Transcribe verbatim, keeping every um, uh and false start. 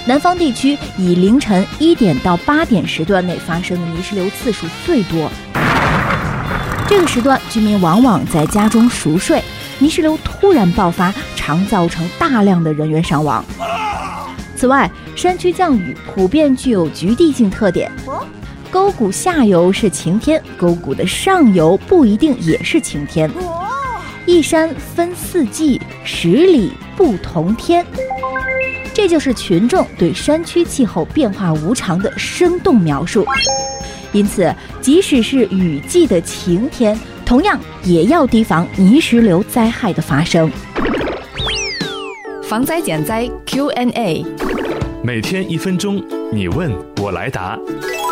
南方地区以凌晨一点到八点时段内发生的泥石流次数最多。这个时段，居民往往在家中熟睡，泥石流突然爆发，常造成大量的人员伤亡。此外，山区降雨普遍具有局地性特点。沟谷下游是晴天，沟谷的上游不一定也是晴天。一山分四季，十里不同天。这就是群众对山区气候变化无常的生动描述。因此，即使是雨季的晴天，同样也要提防泥石流灾害的发生。 防灾减灾 Q and A， 每天一分钟，你问我来答。